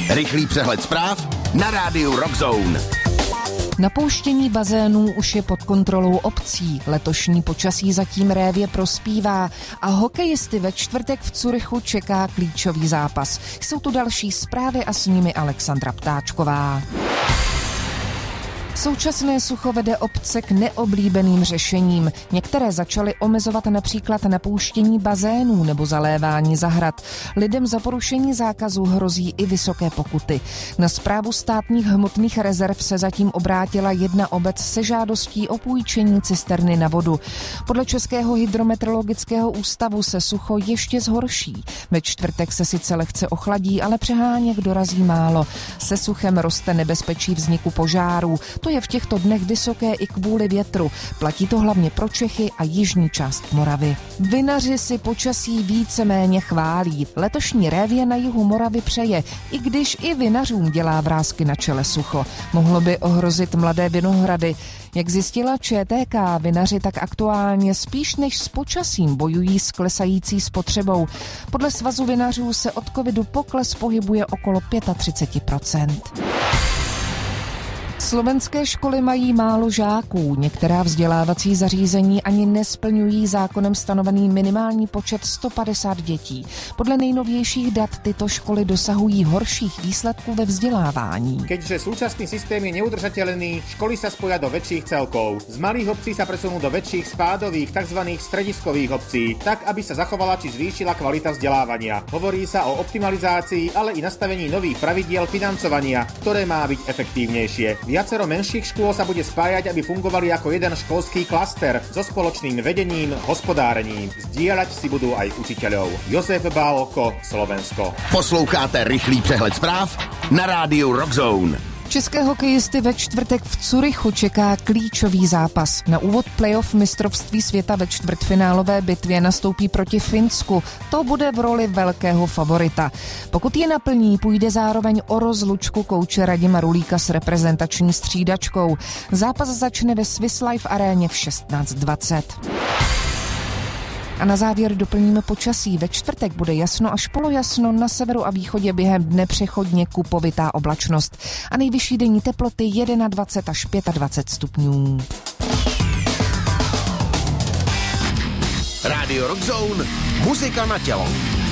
Rychlý přehled zpráv na rádiu Rock Zone. Napouštění bazénů už je pod kontrolou obcí. Letošní počasí zatím révě prospívá a hokejisty ve čtvrtek v Curychu čeká klíčový zápas. Jsou tu další zprávy a s nimi Alexandra Ptáčková. Současné sucho vede obce k neoblíbeným řešením. Některé začaly omezovat například napouštění bazénů nebo zalévání zahrad. Lidem za porušení zákazu hrozí i vysoké pokuty. Na správu státních hmotných rezerv se zatím obrátila jedna obec se žádostí o půjčení cisterny na vodu. Podle Českého hydrometeorologického ústavu se sucho ještě zhorší. Ve čtvrtek se sice lehce ochladí, ale přeháněk dorazí málo. Se suchem roste nebezpečí vzniku požárů. To je v těchto dnech vysoké i kvůli větru. Platí to hlavně pro Čechy a jižní část Moravy. Vinaři si počasí víceméně chválí. Letošní révě na jihu Moravy přeje, i když i vinařům dělá vrásky na čele sucho. Mohlo by ohrozit mladé vinohrady. Jak zjistila ČTK, vinaři tak aktuálně spíš než s počasím bojují s klesající spotřebou. Podle Svazu vinařů se od covidu pokles pohybuje okolo 35%. Slovenské školy mají málo žáků. Některá vzdělávací zařízení ani nesplňují zákonem stanovený minimální počet 150 dětí. Podle nejnovějších dat tyto školy dosahují horších výsledků ve vzdelávání. Keďže súčasný systém je neudržateľný, školy sa spoja do väčších celkov. Z malých obcí sa presunú do väčších spádových, tzv. Strediskových obcí, tak aby sa zachovala či zvýšila kvalita vzdelávania. Hovorí sa o optimalizácii, ale i nastavení nových pravidiel financovania, ktoré má byť efektívnejšie. Viacero menších škôl sa bude spájať, aby fungovali ako jeden školský klaster so spoločným vedením, hospodárením. Zdieľať si budú aj učiteľov. Josef Bálko, Slovensko. Posloucháte rychlý přehled zpráv na rádiu Rock Zone. České hokejisty ve čtvrtek v Curychu čeká klíčový zápas. Na úvod playoff mistrovství světa ve čtvrtfinálové bitvě nastoupí proti Finsku. To bude v roli velkého favorita. Pokud je naplní, půjde zároveň o rozlučku kouče Radima Rulíka s reprezentační střídačkou. Zápas začne ve Swiss Life aréně v 16:20. A na závěr doplníme počasí. Ve čtvrtek bude jasno až polojasno, na severu a východě během dne přechodně kupovitá oblačnost. A nejvyšší denní teploty 21 až 25 stupňů. Rádio Rock Zone, muzika na tělo.